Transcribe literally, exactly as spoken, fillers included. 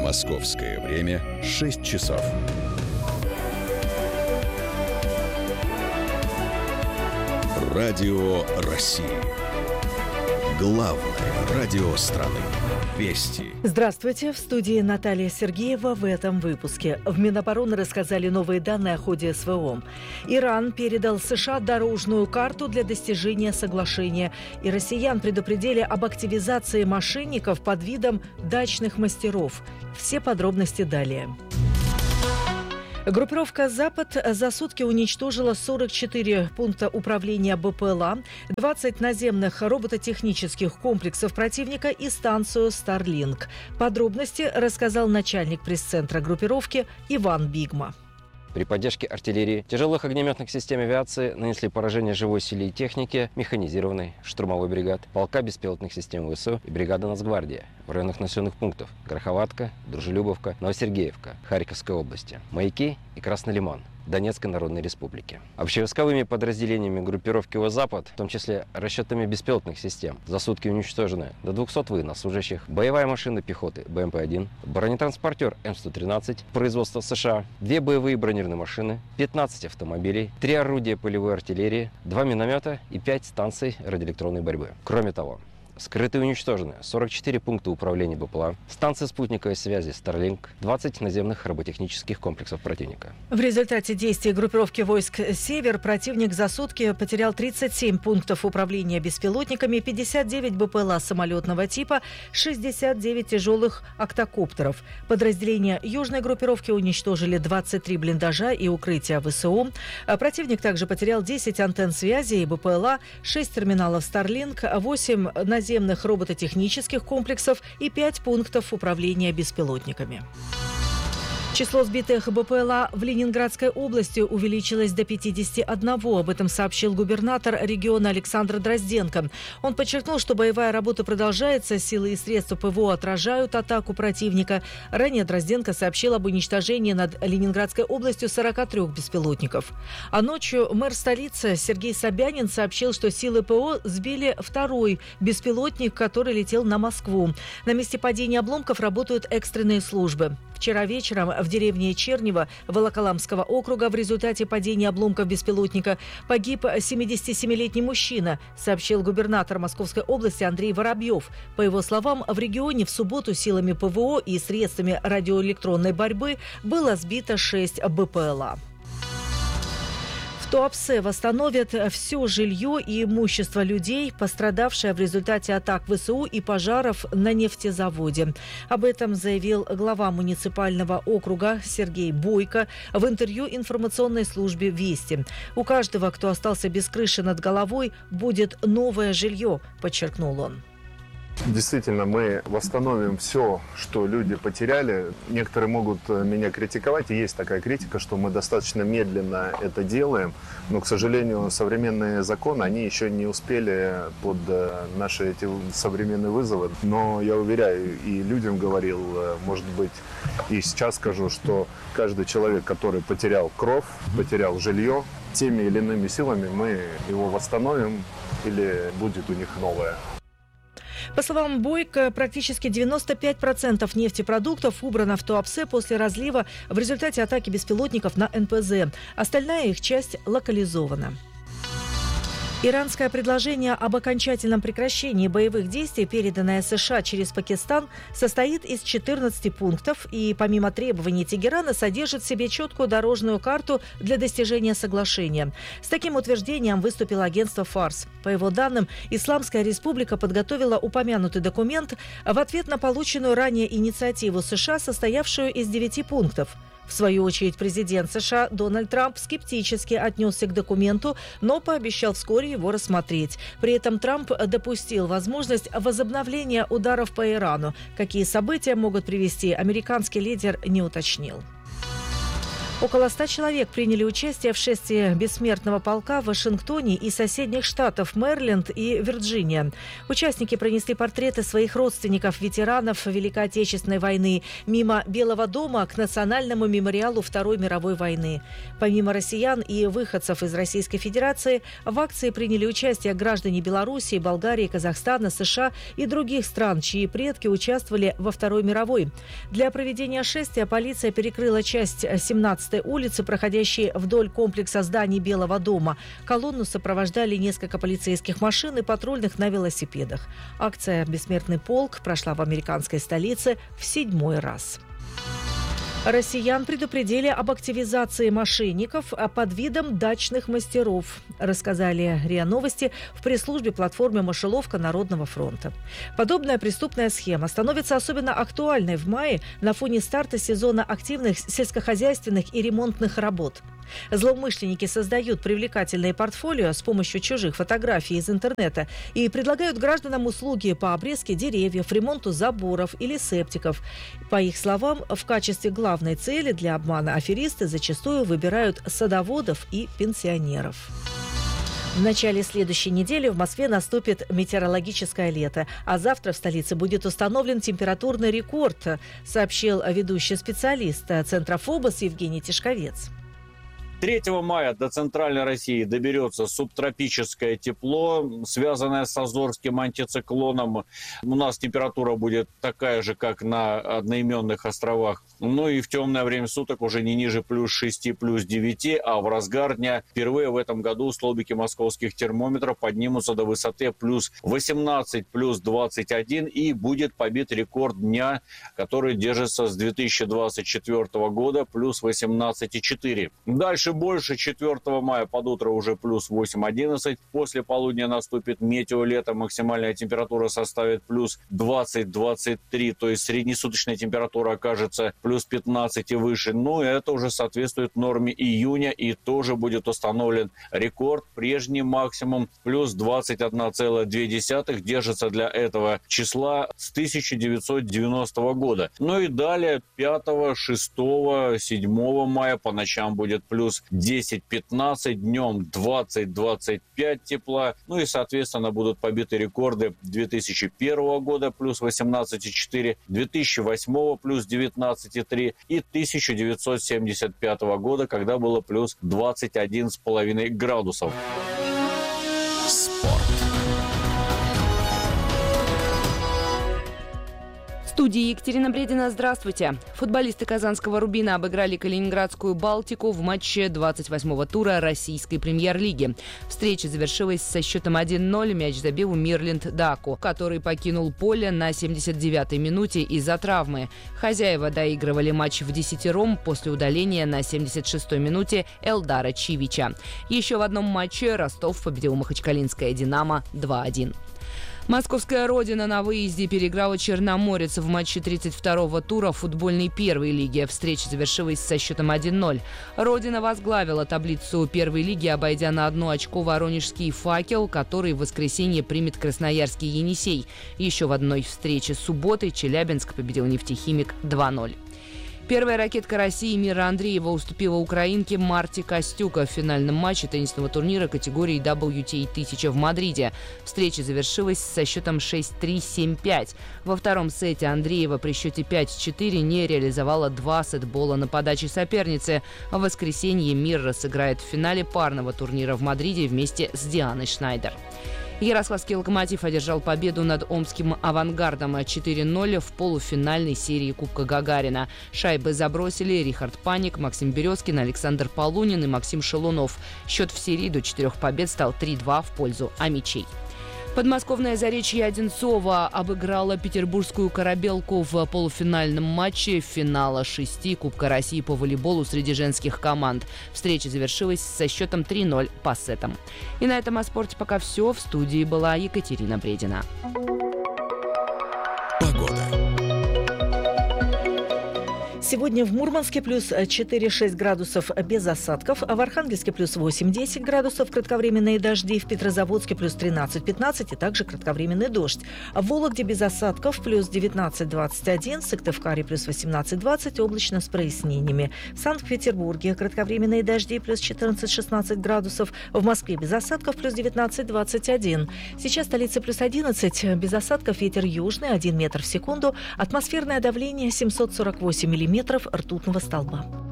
Московское время шесть часов. Радио России. Главное радио страны. Вести. Здравствуйте. В студии Наталья Сергеева. В этом выпуске. В Минобороны рассказали новые данные о ходе СВО. Иран передал США дорожную карту для достижения соглашения. И россиян предупредили об активизации мошенников под видом дачных мастеров. Все подробности далее. Группировка «Запад» за сутки уничтожила сорок четыре пункта управления БПЛА, двадцать наземных робототехнических комплексов противника и станцию Starlink. Подробности рассказал начальник пресс-центра группировки Иван Бигма. При поддержке артиллерии, тяжелых огнеметных систем авиации нанесли поражение живой силе и технике механизированной штурмовой бригады, полка беспилотных систем ВСУ и бригады Нацгвардии в районах населенных пунктов Гороховатка, Дружелюбовка, Новосергеевка, Харьковской области, Маяки и Красный Лиман Донецкой Народной Республики. Общевойсковыми подразделениями группировки «Запад», в том числе расчетами беспилотных систем, за сутки уничтожены до двухсот военнослужащих, боевая машина пехоты Бэ Эм Пэ один, бронетранспортер Эм сто тринадцать, производства США, две боевые бронированные машины, пятнадцать автомобилей, три орудия полевой артиллерии, два миномета и пять станций радиоэлектронной борьбы. Кроме того, скрыты и уничтожены сорок четыре пункта управления БПЛА, станции спутниковой связи Starlink, двадцать наземных роботехнических комплексов противника. В результате действий группировки войск «Север» противник за сутки потерял тридцать семь пунктов управления беспилотниками, пятьдесят девять БПЛА самолетного типа, шестьдесят девять тяжелых октокоптеров. Подразделения южной группировки уничтожили двадцать три блиндажа и укрытия ВСУ. Противник также потерял десять антенн связи и БПЛА, шесть терминалов Starlink, восемь наземных наземных робототехнических комплексов и пять пунктов управления беспилотниками. Число сбитых БПЛА в Ленинградской области увеличилось до пятидесяти одного. Об этом сообщил губернатор региона Александр Дрозденко. Он подчеркнул, что боевая работа продолжается, силы и средства ПВО отражают атаку противника. Ранее Дрозденко сообщил об уничтожении над Ленинградской областью сорока трёх беспилотников. А ночью мэр столицы Сергей Собянин сообщил, что силы ПО сбили второй беспилотник, который летел на Москву. На месте падения обломков работают экстренные службы. Вчера вечером в деревне Чернево Волоколамского округа в результате падения обломков беспилотника погиб семидесятисемилетний мужчина, сообщил губернатор Московской области Андрей Воробьев. По его словам, в регионе в субботу силами ПВО и средствами радиоэлектронной борьбы было сбито шесть БПЛА. В Туапсе восстановят все жилье и имущество людей, пострадавшее в результате атак ВСУ и пожаров на нефтезаводе. Об этом заявил глава муниципального округа Сергей Бойко в интервью информационной службе «Вести». У каждого, кто остался без крыши над головой, будет новое жилье, подчеркнул он. Действительно, мы восстановим все, что люди потеряли. Некоторые могут меня критиковать, и есть такая критика, что мы достаточно медленно это делаем. Но, к сожалению, современные законы, они еще не успели под наши эти современные вызовы. Но я уверяю, и людям говорил, может быть, и сейчас скажу, что каждый человек, который потерял кровь, потерял жилье, теми или иными силами мы его восстановим или будет у них новое. По словам Бойко, практически девяносто пять процентов нефтепродуктов убрано в Туапсе после разлива в результате атаки беспилотников на эн пэ зэ. Остальная их часть локализована. Иранское предложение об окончательном прекращении боевых действий, переданное США через Пакистан, состоит из четырнадцати пунктов и, помимо требований Тегерана, содержит в себе четкую дорожную карту для достижения соглашения. С таким утверждением выступило агентство «Фарс». По его данным, Исламская республика подготовила упомянутый документ в ответ на полученную ранее инициативу США, состоявшую из девяти пунктов. В свою очередь, президент США Дональд Трамп скептически отнесся к документу, но пообещал вскоре его рассмотреть. При этом Трамп допустил возможность возобновления ударов по Ирану. Какие события могут привести, американский лидер не уточнил. Около ста человек приняли участие в шествии бессмертного полка в Вашингтоне и соседних штатов Мэриленд и Вирджиния. Участники пронесли портреты своих родственников, ветеранов Великой Отечественной войны, мимо Белого дома к Национальному мемориалу Второй мировой войны. Помимо россиян и выходцев из Российской Федерации, в акции приняли участие граждане Белоруссии, Болгарии, Казахстана, США и других стран, чьи предки участвовали во Второй мировой. Для проведения шествия полиция перекрыла часть семнадцатой улицы, проходящей вдоль комплекса зданий Белого дома. Колонну сопровождали несколько полицейских машин и патрульных на велосипедах. Акция «Бессмертный полк» прошла в американской столице в седьмой раз. Россиян предупредили об активизации мошенников под видом дачных мастеров, рассказали РИА Новости в пресс-службе платформы «Мышеловка» Народного фронта. Подобная преступная схема становится особенно актуальной в мае на фоне старта сезона активных сельскохозяйственных и ремонтных работ. Злоумышленники создают привлекательные портфолио с помощью чужих фотографий из интернета и предлагают гражданам услуги по обрезке деревьев, ремонту заборов или септиков. По их словам, в качестве главной цели для обмана аферисты зачастую выбирают садоводов и пенсионеров. В начале следующей недели в Москве наступит метеорологическое лето, а завтра в столице будет установлен температурный рекорд, сообщил ведущий специалист Центра ФОБОС Евгений Тишковец. третьего мая до Центральной России доберется субтропическое тепло, связанное с Азорским антициклоном. У нас температура будет такая же, как на одноименных островах. Ну и в темное время суток уже не ниже плюс шести, плюс девяти, а в разгар дня впервые в этом году столбики московских термометров поднимутся до высоты плюс восемнадцать, плюс двадцать один, и будет побит рекорд дня, который держится с две тысячи двадцать четвёртого года, плюс восемнадцать и четыре. Дальше больше. четвёртого мая под утро уже плюс восемь-одиннадцать. После полудня наступит метеолето. Максимальная температура составит плюс двадцать-двадцать три. То есть среднесуточная температура окажется плюс пятнадцать и выше. Но это уже соответствует норме июня. И тоже будет установлен рекорд. Прежний максимум плюс двадцать одна целая две десятых. Держится для этого числа с тысяча девятьсот девяностого года. Ну и далее пятого, шестого, седьмого мая по ночам будет плюс десять-пятнадцать, днем двадцать-двадцать пять тепла. Ну и, соответственно, будут побиты рекорды две тысячи первого года плюс восемнадцать и четыре, две тысячи восьмого плюс девятнадцать и три и тысяча девятьсот семьдесят пятого года, когда было плюс двадцать один с половиной градусов. Спорт. В студии Екатерина Бредина. Здравствуйте. Футболисты казанского «Рубина» обыграли калининградскую «Балтику» в матче двадцать восьмого тура российской премьер-лиги. Встреча завершилась со счетом один ноль. Мяч забил Мирленд Даку, который покинул поле на семьдесят девятой минуте из-за травмы. Хозяева доигрывали матч вдесятером после удаления на семьдесят шестой минуте Элдара Чивича. Еще в одном матче Ростов победил махачкалинское «Динамо» два один. Московская «Родина» на выезде переиграла «Черноморец» в матче тридцать второго тура футбольной первой лиги. Встреча завершилась со счетом один ноль. «Родина» возглавила таблицу первой лиги, обойдя на одно очко воронежский «Факел», который в воскресенье примет красноярский «Енисей». Еще в одной встрече субботы Челябинск победил «Нефтехимик» два ноль. Первая ракетка России Мира Андреева уступила украинке Марте Костюка в финальном матче теннисного турнира категории дабл ю ти эй тысяча в Мадриде. Встреча завершилась со счетом шесть три, семь пять. Во втором сете Андреева при счете пять четыре не реализовала два сетбола на подаче соперницы. В воскресенье Мира сыграет в финале парного турнира в Мадриде вместе с Дианой Шнайдер. Ярославский «Локомотив» одержал победу над омским «Авангардом» четыре ноль в полуфинальной серии Кубка Гагарина. Шайбы забросили Рихард Паник, Максим Березкин, Александр Полунин и Максим Шелунов. Счет в серии до четырех побед стал три два в пользу амичей. Подмосковное «Заречье» Одинцово обыграло петербургскую «Корабелку» в полуфинальном матче финала шести Кубка России по волейболу среди женских команд. Встреча завершилась со счетом три ноль по сетам. И на этом о спорте пока все. В студии была Екатерина Бредина. Погода. Сегодня в Мурманске плюс четыре-шесть градусов без осадков, а в Архангельске плюс восемь-десять градусов, кратковременные дожди, в Петрозаводске плюс тринадцать-пятнадцать и также кратковременный дождь. В Вологде без осадков плюс девятнадцать-двадцать один, в Сыктывкаре плюс восемнадцать-двадцать, облачно с прояснениями. В Санкт-Петербурге кратковременные дожди плюс четырнадцать-шестнадцать градусов, в Москве без осадков плюс девятнадцать-двадцать один. Сейчас столица плюс одиннадцать, без осадков, ветер южный один метр в секунду, атмосферное давление семьсот сорок восемь миллиметров ртутного столба.